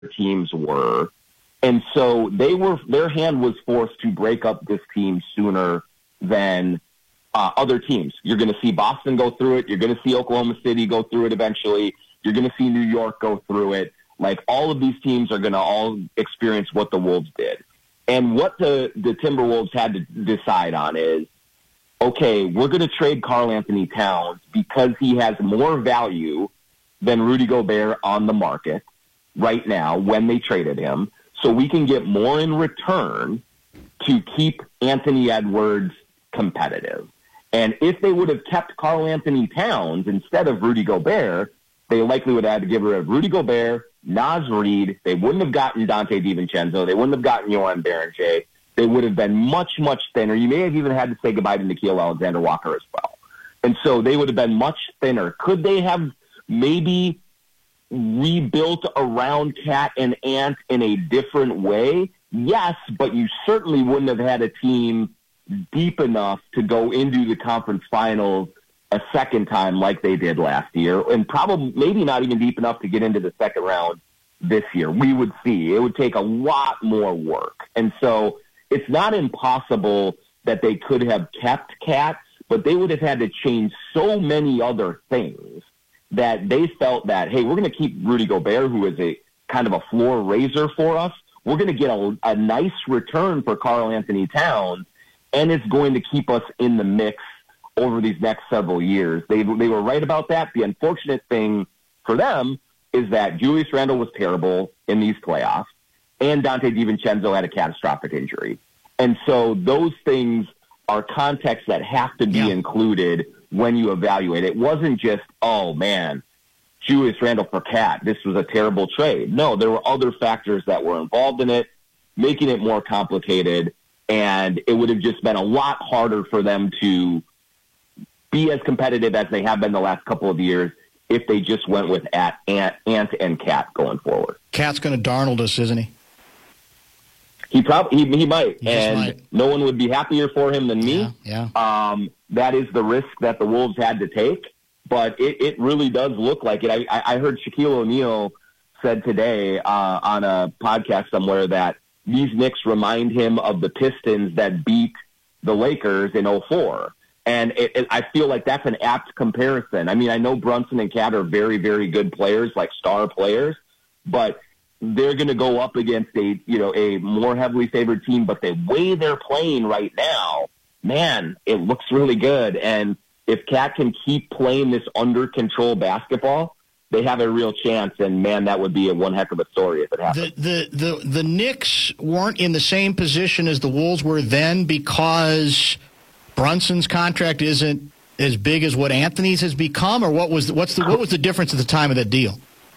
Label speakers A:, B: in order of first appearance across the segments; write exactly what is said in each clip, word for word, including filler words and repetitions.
A: teams were. And so they were, their hand was forced to break up this team sooner than uh, other teams. You're going to see Boston go through it. You're going to see Oklahoma City go through it eventually. You're going to see New York go through it. Like, all of these teams are going to all experience what the Wolves did. And what the, the Timberwolves had to decide on is, okay, we're going to trade Karl-Anthony Towns because he has more value than Rudy Gobert on the market right now when they traded him. So we can get more in return to keep Anthony Edwards competitive. And if they would have kept Karl-Anthony Towns instead of Rudy Gobert, they likely would have had to give rid of Rudy Gobert, Naz Reid. They wouldn't have gotten Dante DiVincenzo. They wouldn't have gotten Johan Berenger. They would have been much, much thinner. You may have even had to say goodbye to Nickeil Alexander-Walker as well. And so they would have been much thinner. Could they have maybe rebuilt around Cat and Ant in a different way? Yes, but you certainly wouldn't have had a team deep enough to go into the conference finals a second time like they did last year, and probably maybe not even deep enough to get into the second round this year. We would see. It would take a lot more work. And so it's not impossible that they could have kept Cat, but they would have had to change so many other things that they felt that, hey, we're going to keep Rudy Gobert, who is a kind of a floor raiser for us. We're going to get a, a nice return for Karl-Anthony Towns, and it's going to keep us in the mix over these next several years. They they were right about that. The unfortunate thing for them is that Julius Randle was terrible in these playoffs, and Dante DiVincenzo had a catastrophic injury. And so those things are contexts that have to be yeah. included when you evaluate. It wasn't just, oh, man, Julius Randle for Cat, this was a terrible trade. No, there were other factors that were involved in it, making it more complicated, and it would have just been a lot harder for them to be as competitive as they have been the last couple of years if they just went with at Ant, Ant and Cat going forward.
B: Cat's going to Darnold us, isn't he?
A: He probably he, he might,
B: he
A: and
B: might.
A: No one would be happier for him than me.
B: Yeah, yeah.
A: Um, that is the risk that the Wolves had to take, but it, it really does look like it. I, I heard Shaquille O'Neal said today uh, on a podcast somewhere that these Knicks remind him of the Pistons that beat the Lakers in oh four. And it, it, I feel like that's an apt comparison. I mean, I know Brunson and Cat are very, very good players, like star players, but they're going to go up against a, you know, a more heavily favored team. But the way they're playing right now, man, it looks really good. And if Cat can keep playing this under control basketball, they have a real chance. And man, that would be a one heck of a story if it happened.
B: The the the, the Knicks weren't in the same position as the Wolves were then because Brunson's contract isn't as big as what Anthony's has become, or what was the, what's the what was the difference at the time of that deal?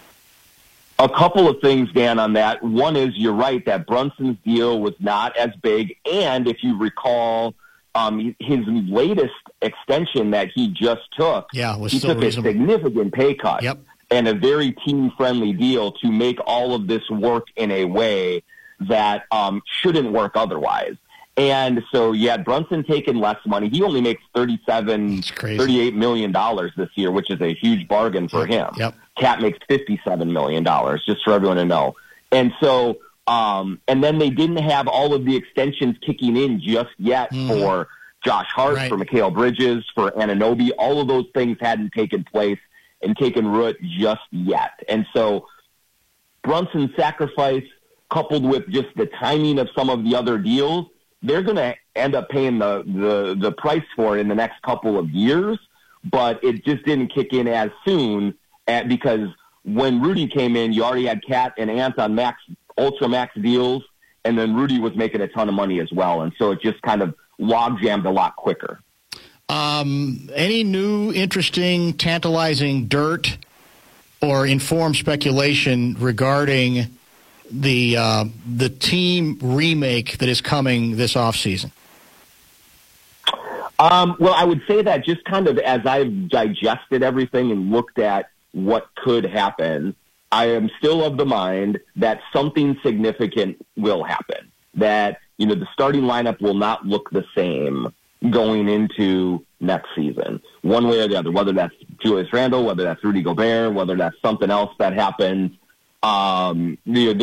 A: A couple of things, Dan, on that. One is you're right that Brunson's deal was not as big, and if you recall, um, his latest extension that he just took,
B: yeah, was
A: he
B: still
A: took
B: reasonable.
A: a significant pay cut
B: yep.
A: and a very team-friendly deal to make all of this work in a way that um, shouldn't work otherwise. And so you had Brunson taking less money. He only makes thirty-seven, thirty-eight million dollars this year, which is a huge bargain for him.
B: Yep.
A: Cat makes fifty-seven million dollars, just for everyone to know. And so, um, and then they didn't have all of the extensions kicking in just yet mm. for Josh Hart,
B: right.
A: for Mikal Bridges, for Anunoby. All of those things hadn't taken place and taken root just yet. And so Brunson's sacrifice, coupled with just the timing of some of the other deals, they're going to end up paying the, the, the price for it in the next couple of years, but it just didn't kick in as soon at, because when Rudy came in, you already had Cat and Ant on max, ultra max deals, and then Rudy was making a ton of money as well, and so it just kind of log jammed a lot quicker.
B: Um, any new, interesting, tantalizing dirt or informed speculation regarding the uh, the team remake that is coming this offseason?
A: Um, well, I would say that just kind of as I've digested everything and looked at what could happen, I am still of the mind that something significant will happen. That, you know, the starting lineup will not look the same going into next season, one way or the other, whether that's Julius Randle, whether that's Rudy Gobert, whether that's something else that happens. Um, the,